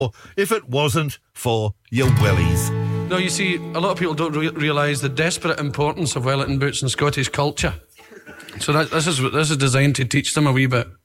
if it wasn't for your willies. No, you see, a lot of people don't realise the desperate importance of Wellington boots in Scottish culture. So this is designed to teach them a wee bit.